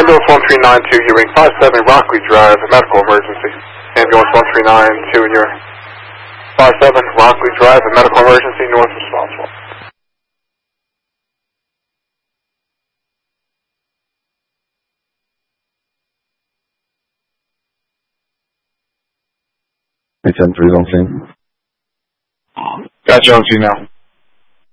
Ambulance 1392, Ewing 57 Rockley Drive, medical emergency. Ambulance 1392 in your 57 Rockley Drive, medical emergency, north responsible. Hey, 10-3's on scene. Got you on scene now.